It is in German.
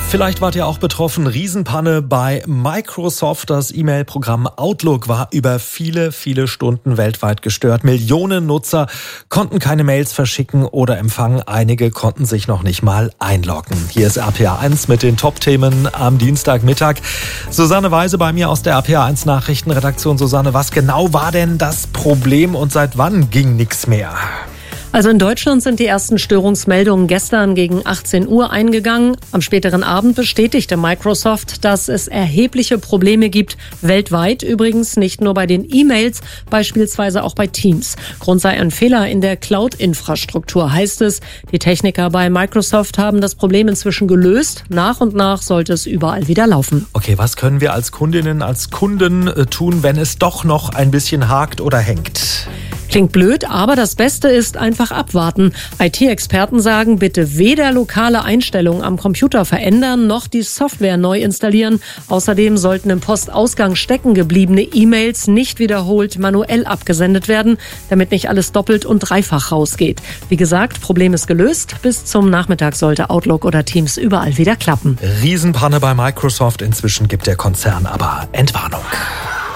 Vielleicht wart ihr auch betroffen. Riesenpanne bei Microsoft. Das E-Mail-Programm Outlook war über viele, viele Stunden weltweit gestört. Millionen Nutzer konnten keine Mails verschicken oder empfangen. Einige konnten sich noch nicht mal einloggen. Hier ist RPA1 mit den Top-Themen am Dienstagmittag. Susanne Weise bei mir aus der RPA1 Nachrichtenredaktion. Susanne, was genau war denn das Problem und seit wann ging nichts mehr? Also in Deutschland sind die ersten Störungsmeldungen gestern gegen 18 Uhr eingegangen. Am späteren Abend bestätigte Microsoft, dass es erhebliche Probleme gibt, weltweit übrigens, nicht nur bei den E-Mails, beispielsweise auch bei Teams. Grund sei ein Fehler in der Cloud-Infrastruktur, heißt es. Die Techniker bei Microsoft haben das Problem inzwischen gelöst. Nach und nach sollte es überall wieder laufen. Okay, was können wir als Kundinnen, als Kunden tun, wenn es doch noch ein bisschen hakt oder hängt? Klingt blöd, aber das Beste ist einfach abwarten. IT-Experten sagen, bitte weder lokale Einstellungen am Computer verändern, noch die Software neu installieren. Außerdem sollten im Postausgang stecken gebliebene E-Mails nicht wiederholt manuell abgesendet werden, damit nicht alles doppelt und dreifach rausgeht. Wie gesagt, Problem ist gelöst. Bis zum Nachmittag sollte Outlook oder Teams überall wieder klappen. Riesenpanne bei Microsoft. Inzwischen gibt der Konzern aber Entwarnung.